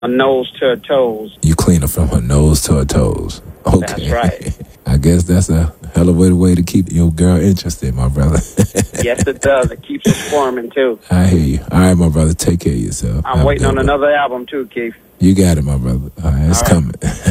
her nose to her toes. You clean her from her nose to her toes. Okay. That's right. I guess that's a hell of a way to keep your girl interested, my brother. Yes, it does. It keeps her squirming, too. I hear you. All right, my brother. Take care of yourself. I'm waiting on another album, too, Keith. You got it, my brother. All right, it's coming.